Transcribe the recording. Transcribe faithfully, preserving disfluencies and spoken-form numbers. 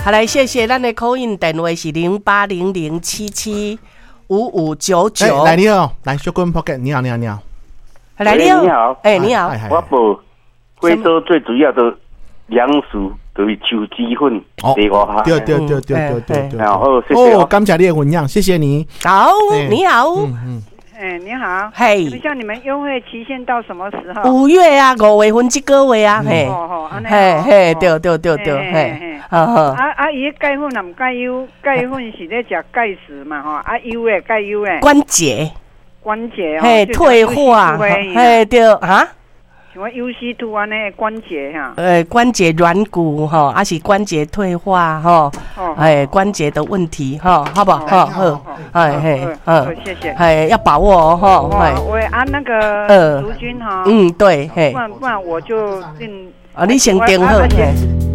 好，来谢谢，咱的 call in 电话是零八零零七七五五九九。 来你好，来小滚 pocket， 你好，你好，你好。 来你好， 你好， 哎，你好， 我报贵州最主要的粮食就是手机粉，地瓜哈。 对对对对对对对。 好，谢谢。 哦，感谢你的分享，谢谢你。 好，你好。 嗯嗯。 哎，你好， 嘿， 像你们优惠期限到什么时候？ 五月啊，五月份这个月啊，嘿， 哦哦， 嘿嘿，对对对对，嘿， 好好。啊啊，伊钙粉啊，唔钙优，钙粉是咧食钙质嘛，吼，啊优诶，钙优诶， 关节， 关节哦， 嘿，退化，嘿，对啊。 像我 U C two 安尼关节哈， 呃，关节软骨哈，还是关节退化哈，哎，关节的问题哈，好不好？好，好，哎嘿， 嗯，谢谢， 哎，要把握哦哈， 哎，我按那个卢军哈， 嗯，对，嘿， 不然不然我就定啊，你先定好，嘿。